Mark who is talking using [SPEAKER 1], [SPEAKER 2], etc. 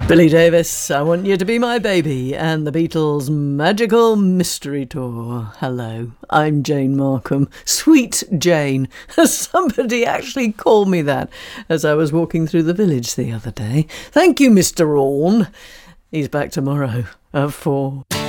[SPEAKER 1] Billy Davis, I Want You to Be My Baby, and the Beatles' Magical Mystery Tour. Hello, I'm Jane Markham. Sweet Jane. Somebody actually called me that as I was walking through the village the other day. Thank you, Mr. Orne. He's back tomorrow at 4.